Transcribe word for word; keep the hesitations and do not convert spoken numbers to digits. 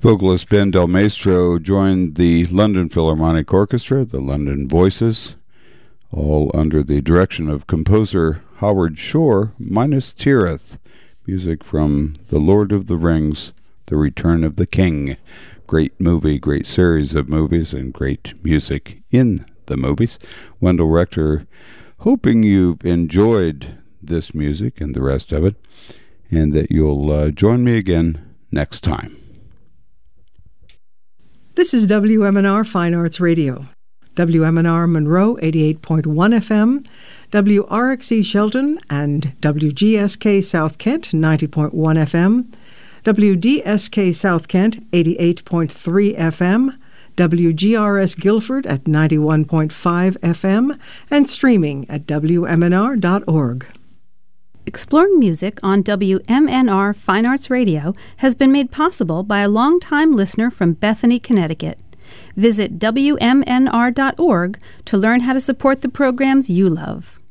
Vocalist Ben Del Maestro joined the London Philharmonic Orchestra, the London Voices, all under the direction of composer Howard Shore, minus Tirith. Music from The Lord of the Rings, The Return of the King. Great movie, great series of movies, and great music in the movies. Wendell Rector, hoping you've enjoyed this music and the rest of it, and that you'll uh, join me again next time. This is W M N R Fine Arts Radio. W M N R Monroe eighty-eight point one F M, W R X E Shelton and W G S K South Kent ninety point one F M, W D S K South Kent eighty-eight point three F M, W G R S Guilford at ninety-one point five F M, and streaming at W M N R dot org. Exploring music on W M N R Fine Arts Radio has been made possible by a longtime listener from Bethany, Connecticut. Visit W M N R dot org to learn how to support the programs you love.